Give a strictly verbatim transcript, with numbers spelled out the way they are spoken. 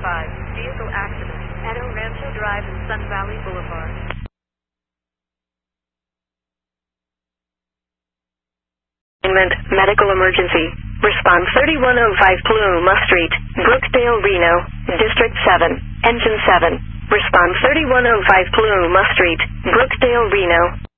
five, vehicle accident, at El Rancho Drive and Sun Valley Boulevard. Medical emergency. Response thirty-one oh five Paloma Street, Brookdale, Reno, District seven, Engine seven. Response thirty-one oh five Paloma Street, Brookdale, Reno.